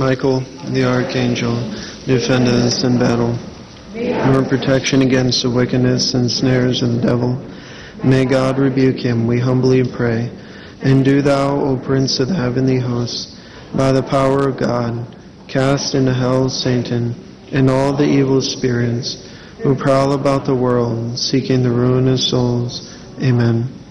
Michael, the archangel, defend us in battle. Your protection against the wickedness and snares of the devil. May God rebuke him, we humbly pray. And do thou, O Prince of the heavenly hosts, by the power of God, cast into hell Satan and all the evil spirits who prowl about the world, seeking the ruin of souls. Amen.